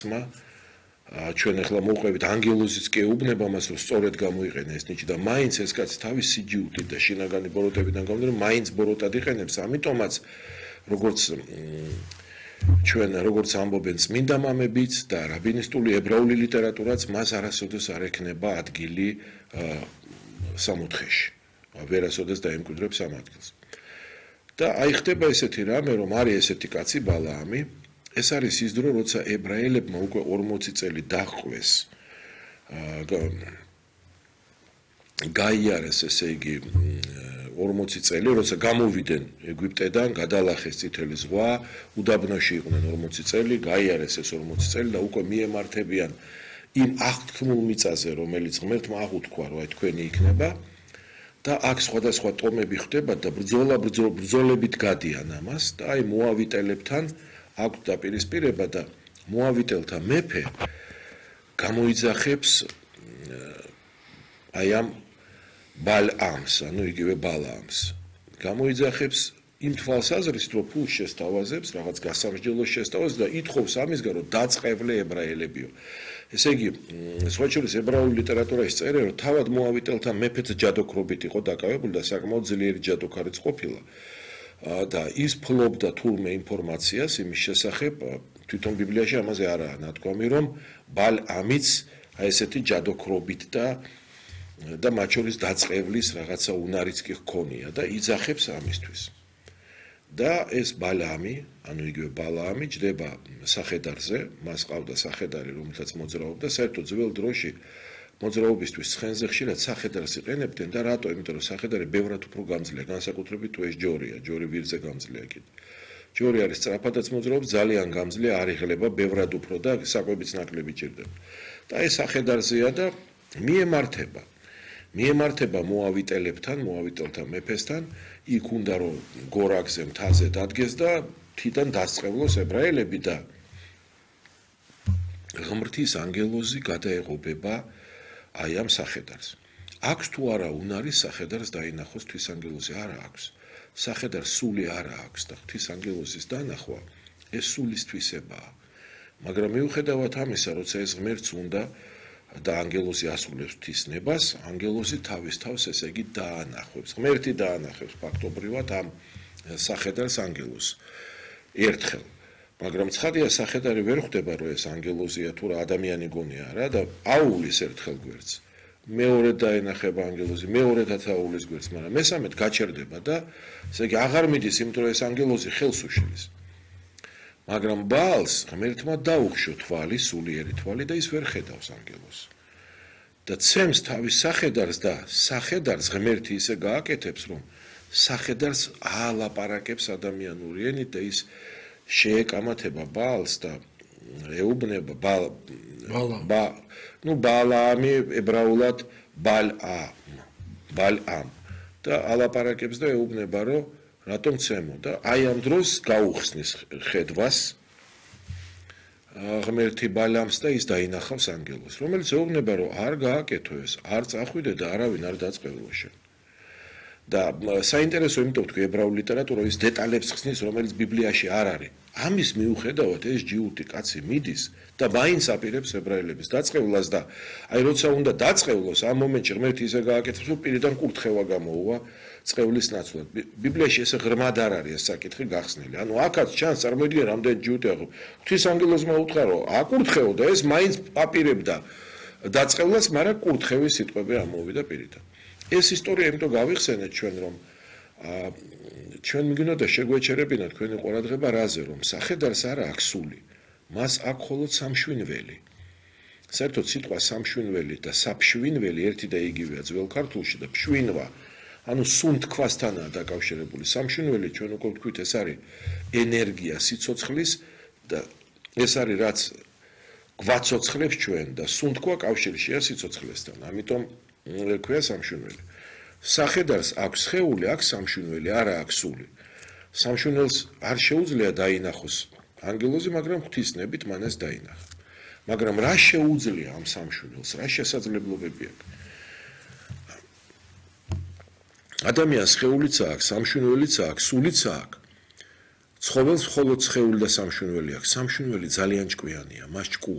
ჩვენ ახლა მოვყვებით ანგელოზის კეუბნება მას რომ სწორედ გამოიყენა ეს ნიჭი და მაინც ეს კაცი თავის სიჯიუტით და შინაგანი ბოროტებიდან გამომდინარე მაინც ბოროტად იყენებს ამიტომაც როგორც ამბობენ წმინდა მამებიც და რაბინისტული ებრაული ლიტერატურაც მას არასოდეს არ ექნება ადგილი სამოთხეში ვერასოდეს დაემკვიდრებს ამ ადგილს და აი ხდება ესეთი რამე რომ არის ესეთი კაცი ბალაამი ეს არის ის დრო როცა ებრაელებმა უკვე 40 წელი დაჰყვეს გაიარეს ესე იგი 40 წელი როცა გამოვიდნენ ეგვიპტედან გადალახეს წითელი ზღვა უდაბნოში იყვნენ 40 წელი გაიარეს ეს 40 წელი და უკვე მიემართებიან იმ აღთქმულ მიწაზე რომელიც ღმერთმა აღუთქვა რომ აი თქვენი იქნება და აქ სხვადასხვა ტომები ხდება და ბრძოლებით გადიან ამას და აი მოავიტელებთან აქვს დაპირისპირება და მოავიტელთა მეფე გამოიძახებს აი ამ ბალაამს, ანუ იგივე ბალაამს. გამოიძახებს იმ თვალსაზრისით, რომ ფულს შესთავაზებს, რაღაც გასამსჯელოს შესთავაზებს და ითხოვს ამისგან, რომ დაწყევლე ებრაელებიო. ესე იგი, სხვა შორის ებრაული ლიტერატურაში წერია, რომ თავად მოავიტელთა მეფეც ჯადოქრობით იყო დაკავებული და საკმაოდ ძლიერი ჯადოქარიც ყოფილა. და ის ფლობდა თურმე ინფორმაციას იმის შესახებ, თვითონ ბიბლიაში ამაზე არაა ნათქვამი, რომ ბალაამიც აი ესეთი ჯადოქრობით და მათ შორის დაწყევლის რაღაცა უნარიც კი ჰქონია და იძახებს ამისთვის. და ეს ბალაამი, ანუ იგივე ბალაამი ჯდება სახედარზე, მას ყავდა სახედარი, რომელსაც მოძრაობდა, საერთოდ ძველ დროში მოძრაობისთვის ცხენზე ხშირად სახედარს იყენებდნენ და რატო? იმიტომ რომ სახედარი ბევრად უფრო გამძლეა, განსაკუთრებით თუ ეს ჯორია, ჯორი ვირზე გამძლეა კიდე. ჯორი არის სწრაფადაც მოძრაობს, ძალიან გამძლეა, არ იღლება ბევრად უფრო და საკვებიც ნაკლები ჭირდება. და ეს სახედარზეა და მიემართება მოავიტელებთან, მოავიტელთა მეფესთან, იქ უნდა რომ გორაგზე მთაზე დადგეს და თიდან დასწყევლოს ებრაელები და ღმრთის ანგელოზი გადაეღობება აი ამ სახედარს. აქვს თუ არა უნარი სახედარს დაინახოს თვის ანგელოზი? არა აქვს. სახედარს სული არა აქვს და თვის ანგელოზის დანახვა ეს სულის თვისებაა. მაგრამ მიუხედავად ამისა, როცა ეს ღმერთს უნდა და ანგელოზი ასრულებს ღვთისნებას, ანგელოზი თავის თავს ესე იგი დაანახვებს. ღმერთი დაანახებს ფაქტობრივად ამ სახედარს ანგელოზს ერთხელ. მაგრამ ცხადია სახედარი ვერ ხვდება რომ ეს ანგელოზია თუ რა ადამიანი გონია რა და აუვლის ერთხელ გვერდს. მეორედ დაენახება ანგელოზი, მეორედაც აუვლის გვერდს, მაგრამ მესამედ გაჩერდება და ესე იგი აღარ მიდის იმიტომ რომ ეს ანგელოზი ხელს უშლის. მაგრამ ბაალს ღმერთმა დაუხშო თვალი, სულიერი თვალი და ის ვერ ხედავს ანგელოზს. და ცემს თავის სახედარს და სახედარს ღმერთი ისე გააკეთებს, რომ სახედარს აალაპარაკებს ადამიანური ენით და ის შეეკამათება ბაალს და ეუბნება ბალაამი ებრაულად ბალაამ და ალაპარაკებს და ეუბნება რომ რატომ ცემო და აი ამ დროს გაუხსნის ხედვას ღმერთი ბალაამს და ის დაინახავს ანგელოზს, რომელიც ეუბნება რომ არ გააკეთო ეს, არ წახვიდე და არავინ არ დაწყევლო შენ. და საინტერესო იმიტომ თქვი ებრაული ლიტერატურა ის დეტალებს ხსნის, რომელიც ბიბლიაში არ არის. ამის მიუხედავად ეს ჯიუტი კაცი მიდის და მაინც აპირებს ებრაელების დაწყევლას და აი როცა უნდა დაწყევლოს ამ მომენტში ღმერთი ისე გააკეთებს, რომ პირიდან კურთხევა გამოუვა წყევლის ნაცვლად. ბიბლიაში ესე ღრმად არ არის ეს საკითხი გახსნილი. ანუ აქაც ჩანს წარმოიდგინე რამდენი ჯიუტი აქვს. ღვთის ანგელოზმა უთხრა რომ აკურთხეო და ეს მაინც აპირებდა დაწყევლას, მაგრამ კურთხევის სიტყვები ამოვიდა პირიდან. ეს ისტორია იმიტომ გავიხსენეთ ჩვენ რომ ჩვენ მიგინოდა შეგვეჩერებინა თქვენი ყურადღება რაზე რომ სახედარს არა აქვს სული, მას აქვს მხოლოდ სამშვინველი. საერთოდ სიტყვა სამშვინველი და საფშვინველი ერთი და იგივეა ძველ ქართულში და ფშვინვა, ანუ სუნთქვასთანაა დაკავშირებული. სამშვინველი ჩვენ უკვე ვთქვით ეს არის ენერგია სიცოცხლის და ეს არის რაც გვაცოცხლებს ჩვენ და სუნთქვა კავშირშია სიცოცხლესთან. ამიტომ ქვია სამშვინველი. სახედარს აქვს სხეული, აქვს სამშვინველი, არა აქვს სული. სამშვინველს არ შეუძლია დაინახოს ანგელოზი, მაგრამ ღვთისნებით მან ეს დაინახა. მაგრამ რა შეუძლია ამ სამშვინველს, რა შესაძლებლობები აქვს? ადამიანს სხეულიც აქვს, სამშვინველიც აქვს, სულიც აქვს. ცხოველს მხოლოდ სხეული და სამშვინველი აქვს. სამშვინველი ძალიან ჭკვიანია, მას ჭკუა.